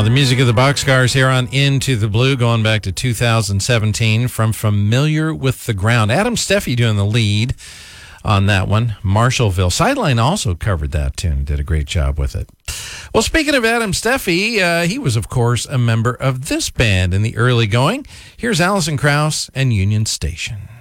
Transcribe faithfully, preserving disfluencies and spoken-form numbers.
the music of the Boxcars here on Into the Blue, going back to two thousand seventeen, from Familiar with the Ground. Adam Steffi doing the lead on that one. Marshallville. Sideline also covered that tune, did a great job with it. Well, speaking of Adam Steffi, uh, he was, of course, a member of this band in the early going. Here's Alison Krauss and Union Station.